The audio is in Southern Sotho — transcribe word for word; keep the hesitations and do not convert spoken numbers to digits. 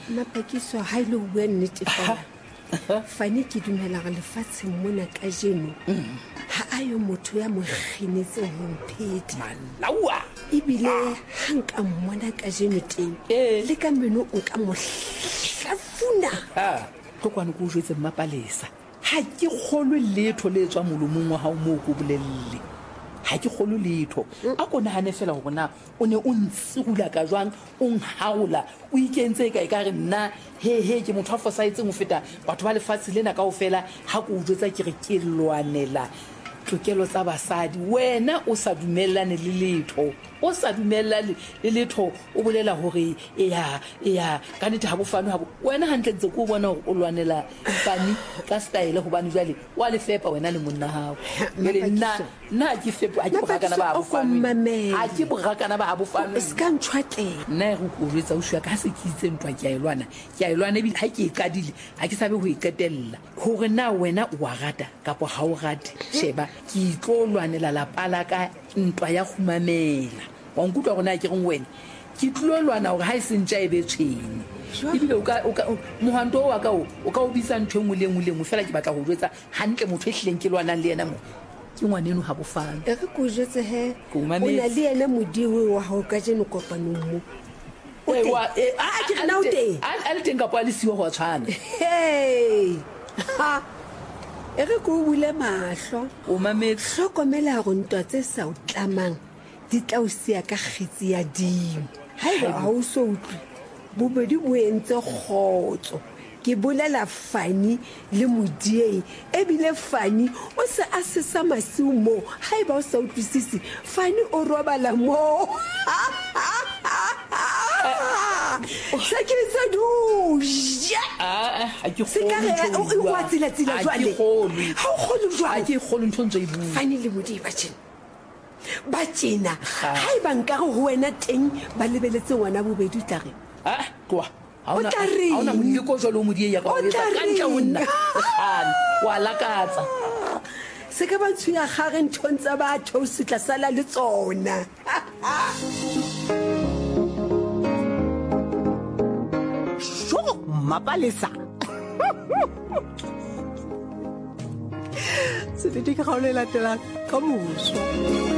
Mapakiso ha ile o bua nnete fela. Fane ke dumela ga lefatsheng mona ka jeno. Ha ayo motho ya mo kginetse ho mphedi. Malawa. Ibile hanka mmona ka jeno teng. Le ka meno o ka mo hlafuna. Ha, tlokwane go jwetse Mapalesa. Ha ke kgolwe letho le tswa molomong wa hao mo go bolelle. Ha ke kgolwe letho. A kona hane fela hore na o ne o ntsihula ka jwang o nhaola o ikentse ka ikare nna he he ke motho a fosaitseng ho feta batho ba lefatshe lena kaofela ha go jwetsa ke re ke lwanela tlokelo tsa basadi wena o sa dumellane le letho o sa dumellane le letho o bolela hore e ya e ya ka nete ha bofano ha wena hantle ntse go bona hore o lwanela fani ka style hobane jwale wa le fepa wena le monna hao le nna nna ke fepa a ke bogakana ba bofano a ke bogakana ba bofano se ka ntshwate nna go go retsa o shwa ka se ke itse ntwa ke a ilwana ke a ilwana bi ha ke e kadile ha ke sabe ho iqetella hore na wena o a rata kapo ha o rate sheba ke tlo lwanela la pala ka ntwa ya khumamela wa nkutlwa gona ke reng wena ke tlo lwana hore ha e sentja e be tshwene ibile o ka o ka mohanto wa ka o ka o bitsa ntwe ngwe le ngwe le ngwe fela ke batla go jwetsa hantle motho e hleng ke lwana le yena mo ke ngwaneno ha bofana e re go jwetse he o na le yena modiwe wa ho ka jeno kopanong mo e wa e a ke na o teng a le teng ka pa le siwa go tshwana hey ha e re go bule mahlo o mametse hlokomela go ntwa tse sa o tlamang di tla o sia ka kgitsi ya dimo haeba ha o so utlwe bobedi bo entse khotso ke bolela Fani le Modiei e bile Fani o se a se sa masiu mo haeba o sa utlwisisi Fani o robala mo sa ke se du a a ke se ka re o wa tsila tsila jwale ha o kholo jwale a ke kholo ntho ntse e bua Fani le Modiei ba tjena ba tjena haeba nka re ho wena teng ba lebeletse ngwana bobedi tla re ah kwa hauna hauna moleko jalo Modiei ya ka o etsa ka ntle wonna wa lakatsa se ka ba tshuya gare nthontsha batho se tla sala le tsona sho Mapalesa se di ka go le latela ka moso